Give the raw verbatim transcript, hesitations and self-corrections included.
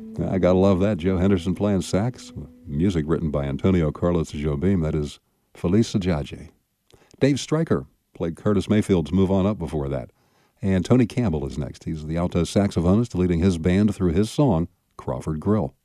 I gotta love that. Joe Henderson playing sax. Music written by Antonio Carlos Jobim. That is Felice Sajaje. Dave Stryker played Curtis Mayfield's Move On Up before that. And Tony Campbell is next. He's the alto saxophonist leading his band through his song, Crawford Grill.